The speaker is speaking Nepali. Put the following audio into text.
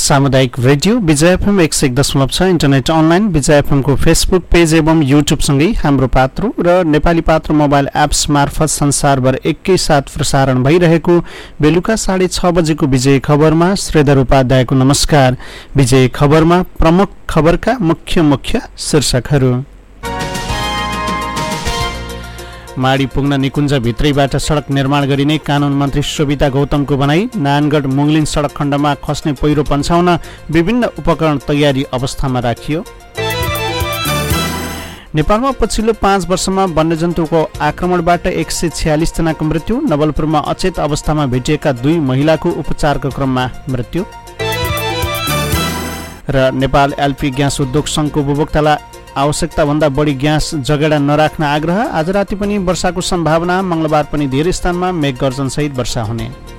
सामुदायिक रेडियो विजय एफएम 101.6 इन्टरनेट अनलाइन विजय एफएमको फेसबुक पेज एवं युट्युबसँगै हाम्रो पात्रो र नेपाली पात्र मोबाइल एप्स मार्फत संसारभर एकैसाथ प्रसारण भइरहेको बेलुका 6:30 बजेको विजय खबरमा श्रीधर उपाध्यायको नमस्कार। विजय खबरमा प्रमुख खबरका मुख्य शीर्षकहरू। माडी पुग्न निकुञ्ज भित्रैबाट सडक निर्माण गरिने कानून मन्त्री सुविता गौतमको भनाई। नानगढ मुङलिन सडक खण्डमा खस्ने पहिरो पन्छाउन विभिन्न उपकरण तयारी अवस्थामा राखियो। नेपालमा पछिल्लो 5 वर्षमा वन्यजन्तुको आक्रमणबाट 146 जनाको मृत्यु। नवलपुरमा अचेत अवस्थामा भेटिएका 2 महिलाको उपचारको क्रममा मृत्यु। र नेपाल एलपी ग्यास उद्योग संघको उपभोक्तालाई आवश्यकताभन्दा बढी ग्यास जगेडा नराख्न आग्रह। आज राति पनि वर्षाको सम्भावना। मंगलबार पनि धेरै स्थानमा मेघ गर्जनसहित वर्षा हुने।